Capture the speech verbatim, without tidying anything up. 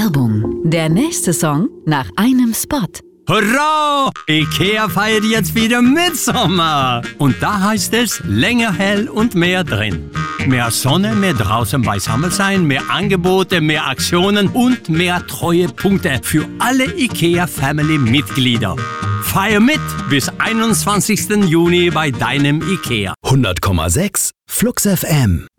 Werbung. Der nächste Song nach einem Spot. Hurra! IKEA feiert jetzt wieder Mitsommer. Und da heißt es länger hell und mehr drin. Mehr Sonne, mehr draußen beisammen sein, mehr Angebote, mehr Aktionen und mehr Treuepunkte für alle IKEA-Family-Mitglieder. Feier mit bis einundzwanzigsten Juni bei deinem IKEA. hundert Komma sechs Flux F M